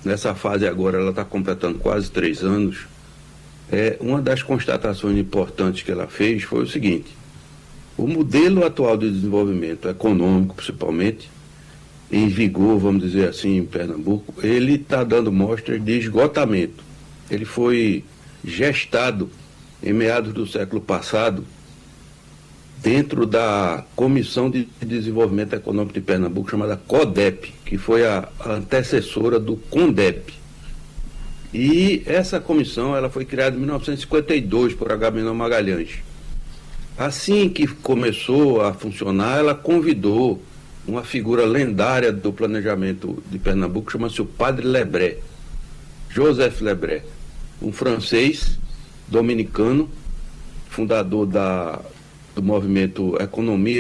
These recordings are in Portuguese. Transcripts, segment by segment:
nessa fase agora, ela está completando quase 3 anos. Uma das constatações importantes que ela fez foi o seguinte: o modelo atual de desenvolvimento econômico, principalmente, em vigor, vamos dizer assim, em Pernambuco, ele está dando mostras de esgotamento. Ele foi gestado em meados do século passado dentro da Comissão de Desenvolvimento Econômico de Pernambuco, chamada CODEP, que foi a antecessora do CONDEP. E essa comissão ela foi criada em 1952 por Agamenon Magalhães. Assim que começou a funcionar, ela convidou uma figura lendária do planejamento de Pernambuco, chama-se o Padre Lebré, Joseph Lebré, um francês dominicano, fundador do movimento Economia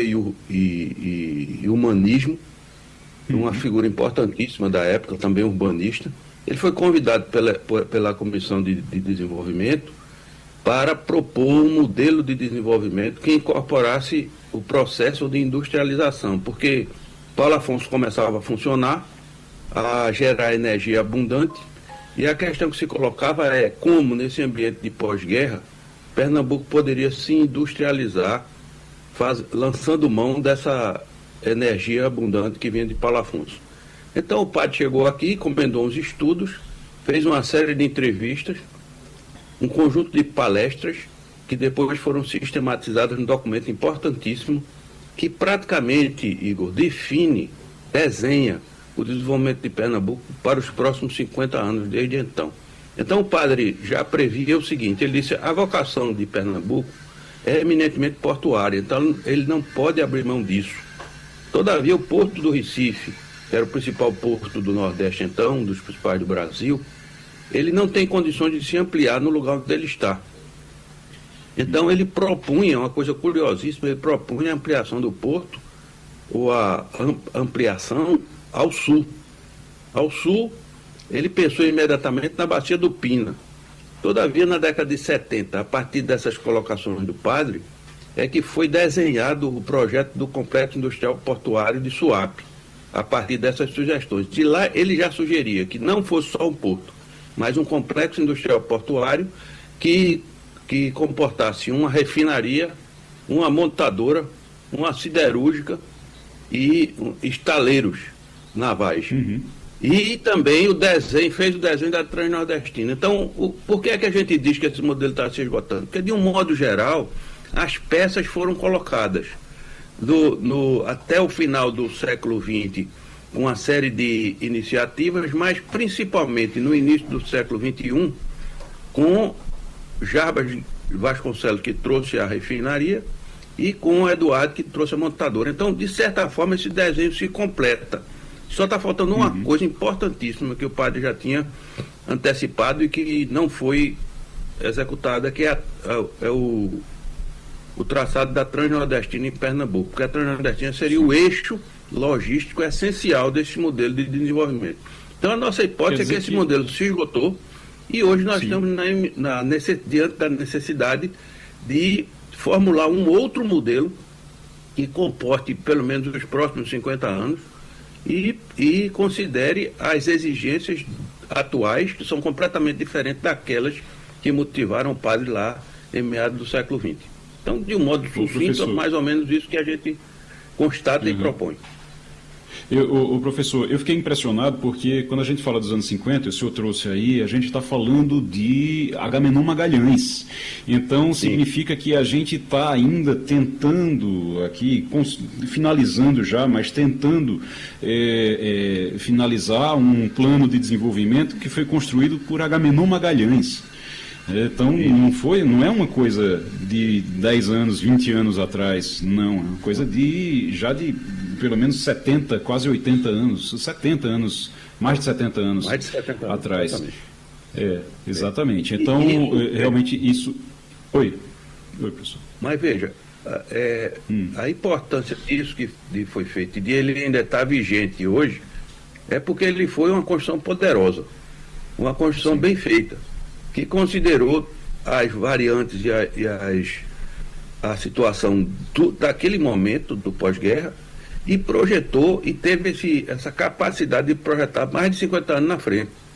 e Humanismo, uma figura importantíssima da época, também urbanista. Ele foi convidado pela Comissão de Desenvolvimento para propor um modelo de desenvolvimento que incorporasse o processo de industrialização, porque Paulo Afonso começava a funcionar, a gerar energia abundante, e a questão que se colocava é como, nesse ambiente de pós-guerra, Pernambuco poderia se industrializar, lançando mão dessa energia abundante que vinha de Paulo Afonso. Então o padre chegou aqui, encomendou uns estudos, fez uma série de entrevistas, um conjunto de palestras que depois foram sistematizadas num documento importantíssimo que praticamente, Igor, desenha o desenvolvimento de Pernambuco para os próximos 50 anos desde então. Então o padre já previa o seguinte: ele disse: a vocação de Pernambuco é eminentemente portuária, então ele não pode abrir mão disso. Todavia, o Porto do Recife, que era o principal porto do Nordeste então, um dos principais do Brasil, ele não tem condições de se ampliar no lugar onde ele está. Então ele propunha, uma coisa curiosíssima, ele propunha a ampliação do porto, ou a ampliação ao sul. Ao sul, ele pensou imediatamente na Bacia do Pina. Todavia, na década de 70, a partir dessas colocações do padre, é que foi desenhado o projeto do Complexo Industrial Portuário de Suape, a partir dessas sugestões. De lá, ele já sugeria que não fosse só um porto, mas um complexo industrial portuário que comportasse uma refinaria, uma montadora, uma siderúrgica e estaleiros navais. E também fez o desenho da Transnordestina. Então, por que é que a gente diz que esse modelo está se esgotando? Porque, de um modo geral, as peças foram colocadas até o final do século XX, uma série de iniciativas, mas principalmente no início do século XXI, com Jarbas Vasconcelos, que trouxe a refinaria, e com o Eduardo, que trouxe a montadora. Então, de certa forma, esse desenho se completa. Só está faltando uma coisa importantíssima que o padre já tinha antecipado e que não foi executada, que é o traçado da Transnordestina em Pernambuco, porque a Transnordestina seria o eixo logístico essencial desse modelo de desenvolvimento. Então, a nossa hipótese é que esse modelo se esgotou e hoje nós estamos diante da necessidade de formular um outro modelo que comporte pelo menos os próximos 50 anos e considere as exigências atuais, que são completamente diferentes daquelas que motivaram o padre lá em meados do século XX. Então, de um modo sucinto, é mais ou menos isso que a gente constata e propõe. O professor, eu fiquei impressionado porque quando a gente fala dos anos 50, o senhor trouxe aí, a gente está falando de Agamenon Magalhães. Então, significa que a gente está ainda tentando aqui, finalizando já, mas tentando finalizar um plano de desenvolvimento que foi construído por Agamenon Magalhães. Então, não é uma coisa de 10 anos, 20 anos atrás, não, é uma coisa já de pelo menos 70, quase 80 anos, 70 anos, mais de 70 anos, atrás. Exatamente. Exatamente. Então, realmente isso... Oi, professor. Mas veja, a importância disso que foi feito, e de ele ainda estar vigente hoje, é porque ele foi uma construção poderosa, uma construção bem feita, que considerou as variantes e a situação daquele momento do pós-guerra e projetou e teve essa capacidade de projetar mais de 50 anos na frente.